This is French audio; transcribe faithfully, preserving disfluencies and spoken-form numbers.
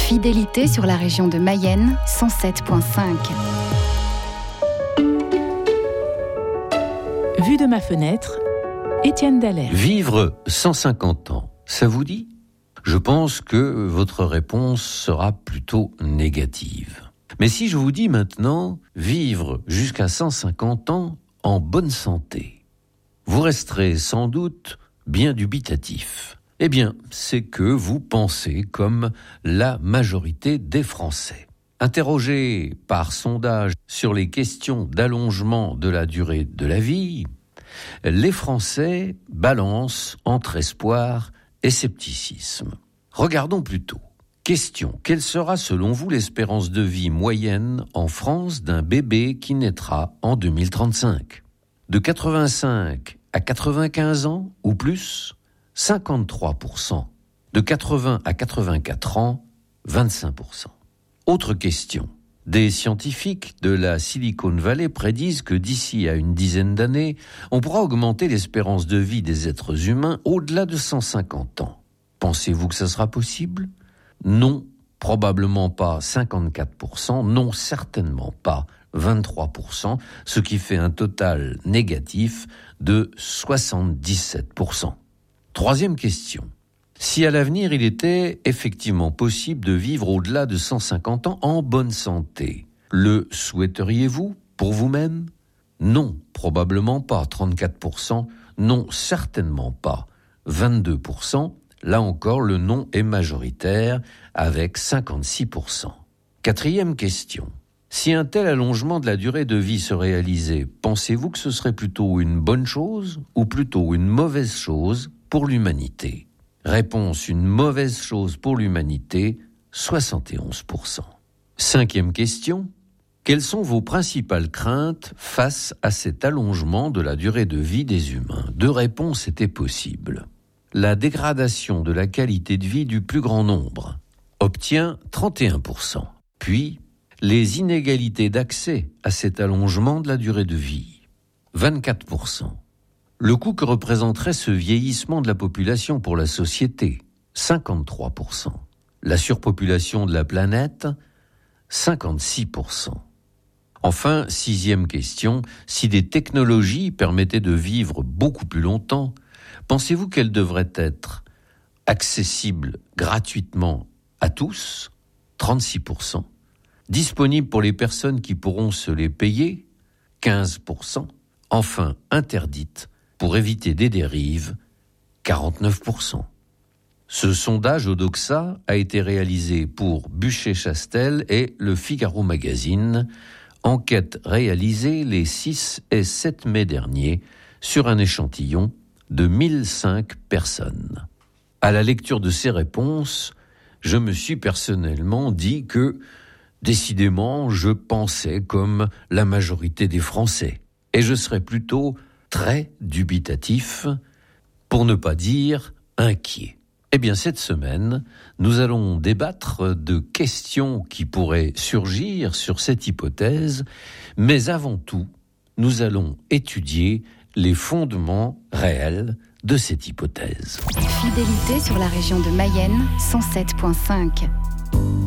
Fidélité sur la région de Mayenne, cent sept virgule cinq. Vue de ma fenêtre, Étienne Dallaire. Vivre cent cinquante ans, ça vous dit ? Je pense que votre réponse sera plutôt négative. Mais si je vous dis maintenant vivre jusqu'à cent cinquante ans en bonne santé, vous resterez sans doute bien dubitatif. Eh bien, c'est que vous pensez comme la majorité des Français. Interrogés par sondage sur les questions d'allongement de la durée de la vie, les Français balancent entre espoir et scepticisme. Regardons plutôt. Question. Quelle sera selon vous l'espérance de vie moyenne en France d'un bébé qui naîtra en deux mille trente-cinq ? De quatre-vingt-cinq à quatre-vingt-quinze ans ou plus ? cinquante-trois pour cent. De quatre-vingts à quatre-vingt-quatre ans, vingt-cinq pour cent. Autre question. Des scientifiques de la Silicon Valley prédisent que d'ici à une dizaine d'années, on pourra augmenter l'espérance de vie des êtres humains au-delà de cent cinquante ans. Pensez-vous que ça sera possible ? Non, probablement pas cinquante-quatre pour cent, non, certainement pas vingt-trois pour cent, ce qui fait un total négatif de soixante-dix-sept pour cent. Troisième question. Si à l'avenir il était effectivement possible de vivre au-delà de cent cinquante ans en bonne santé, le souhaiteriez-vous pour vous-même ? Non, probablement pas, trente-quatre pour cent. Non, certainement pas, vingt-deux pour cent. Là encore, le non est majoritaire avec cinquante-six pour cent. Quatrième question. Si un tel allongement de la durée de vie se réalisait, pensez-vous que ce serait plutôt une bonne chose ou plutôt une mauvaise chose pour l'humanité ? Réponse, une mauvaise chose pour l'humanité, soixante et onze pour cent. Cinquième question. Quelles sont vos principales craintes face à cet allongement de la durée de vie des humains ? Deux réponses étaient possibles. La dégradation de la qualité de vie du plus grand nombre obtient trente et un pour cent. Puis, les inégalités d'accès à cet allongement de la durée de vie, vingt-quatre pour cent. Le coût que représenterait ce vieillissement de la population pour la société, cinquante-trois pour cent. La surpopulation de la planète, cinquante-six pour cent. Enfin, sixième question, si des technologies permettaient de vivre beaucoup plus longtemps, pensez-vous qu'elles devraient être accessibles gratuitement à tous, trente-six pour cent. Disponibles pour les personnes qui pourront se les payer, quinze pour cent. Enfin, interdites pour éviter des dérives, quarante-neuf pour cent. Ce sondage Odoxa a été réalisé pour Buchet-Chastel et Le Figaro Magazine, enquête réalisée les six et sept mai dernier sur un échantillon de mille cinq personnes. À la lecture de ces réponses, je me suis personnellement dit que, décidément, je pensais comme la majorité des Français. Et je serais plutôt très dubitatif, pour ne pas dire inquiet. Eh bien, cette semaine, nous allons débattre de questions qui pourraient surgir sur cette hypothèse, mais avant tout, nous allons étudier les fondements réels de cette hypothèse. Fidélité sur la région de Mayenne, cent sept virgule cinq.